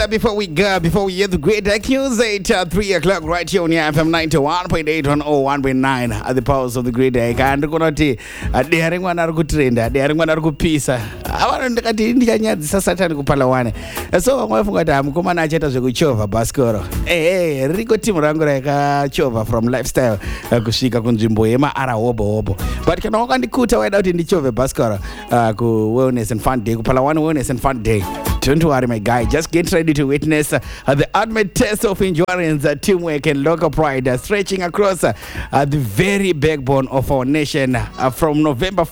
Before we hear the great news at 3 o'clock right here on FM 91.8 on 101.9 at the powers of the great day. And kunoti daring one are good trenda, daring one are good pisa. Awana ndikati ndikanyadzisa Satani kupalawane. So mwafunga ta mkomana acheta zvekuchova baskoro. Riko team rangu rakachova from lifestyle kusvika kunzvimbo yemaara hobo. But kana wakandikuta waida kuti ndichove baskoro ku wellness and fun day kupalawane wellness and fun day. Don't worry, my guy. Just get ready to witness the ultimate test of endurance, teamwork, and local pride stretching across the very backbone of our nation from November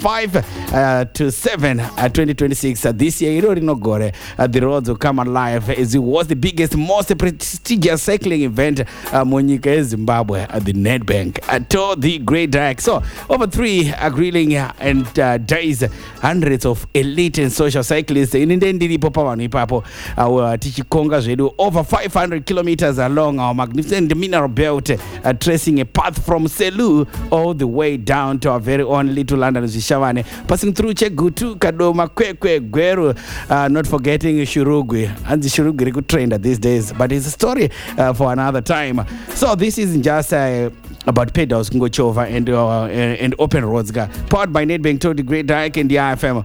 5 to 7, 2026. This year, the roads will come alive as it was the biggest, most prestigious cycling event Monica Zimbabwe at the Nedbank to the Great Dyke. So, over 3 grilling and days, hundreds of elite and social cyclists in India. Our tichikonga zvedu over 500 kilometers along our magnificent mineral belt, tracing a path from Selu all the way down to our very own little London Zvishavane, passing through Chegutu, Kadoma, Kwekwe, Gweru, not forgetting Shurugwi. And the Shurugwi good trainer these days, but it's a story for another time. So this isn't just about pedals, Ngochova and open roads. Powered by Nedbank to the Great Dyke and the IFM,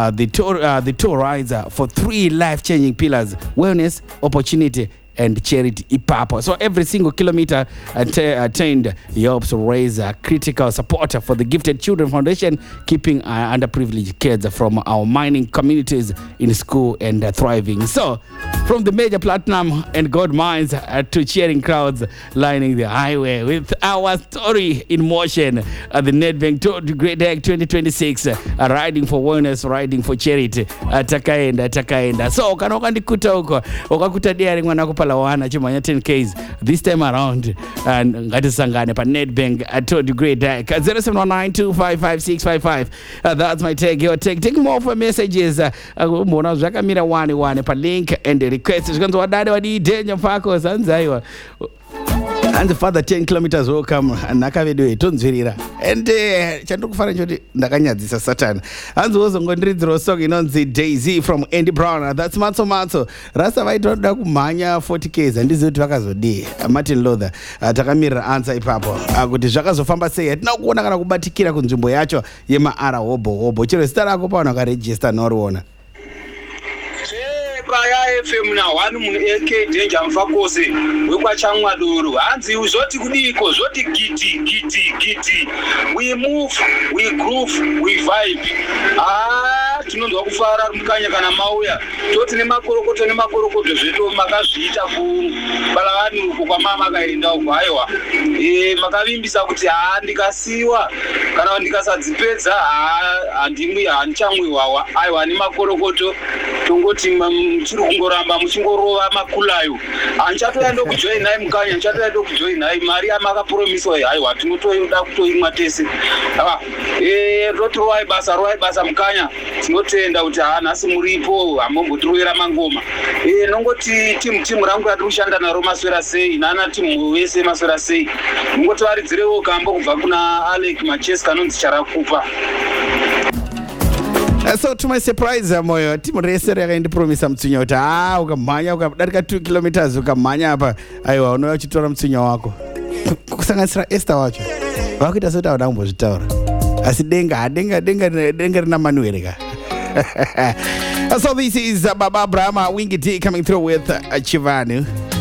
the tour rides for 3 life-changing pillars: wellness, opportunity, and charity ipapo. So every single kilometer attained helps raise critical support for the Gifted Children Foundation, keeping underprivileged kids from our mining communities in school and thriving. So from the major platinum and gold mines to cheering crowds lining the highway with our story in motion at the Nedbank Tour to Great Dyke 2026, riding for wellness, riding for charity. Takaenda. So kanoka ndikuta huko wakakuta daring wanakupala wana chimanya 10Ks this time around, and ngatisangane pa Nedbank to the Great Dyke 0719255655. That's my take. Your take more for messages. Mbona zvakamira one pa link and request zvikanzi wadade wadidenya pako zanzaiwa and the father 10 kilometers will come and nakavedu tonzvirira and chandokufara choti ndakanyadzisa Satani hanzi wozongondiridzira song inonzi Daisy from Andy Brown. That's matso rasa vaitoda kumhanya 40Ks handizivi kuti vakazodii. Martin Luther takamirira answer ipapo kuti zvakazofamba sei. Hatina kuona kana kubatikira kunzvimbo yacho yemaara hobo chero zita rako pawana ukaregister noriona ya FM na wanu mun AK Danger Mfakose wekwachamwa doro hanzi uzoti kudiko zoti giti we move, we groove, we vibe. Tinonzwa kufara mukanya kana mauya toti nemakorokoto zveto makazviita kubalavani uko kwa mama kaenda uko aiwa makavimbisa kuti ndikasiwa kana ndikasadzipedza handimwi handichamwiwawa aiwa nemakorokoto tongoti muchiri kungoramba muchingorova makulayo handichatoenda kujoin nai mukanya handichatoenda kujoin nai mari yamakapromiswa aiwa tinotoda kutoimwa tese rotorovai basa mukanya tinotenda kuti nhasi muripo hamombotirovera mangoma nongoti timu rangu rati kushanda naro maswera sei nana timu wese maswera sei nongotivaridzirewo kambo kubva kuna Alec Machesi kanonzi charakupa. So to my surprise moyo timu rese rakaindipromisa mutsunya kuti ukamhanya ukadarika 2 kilometers ukamhanya apa aiwa unouya uchitora mutsunya wako kusanganisira Esther wacho vakuita sekuti avada kumbozvitaura asi denga rina manuere ka. So this is Baba Brahma Wingy D coming through with Chivanu.